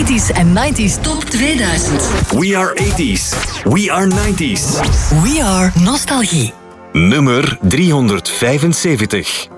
80s en 90s top 2000. We are 80s. We are 90s. We are Nostalgie. Nummer 375.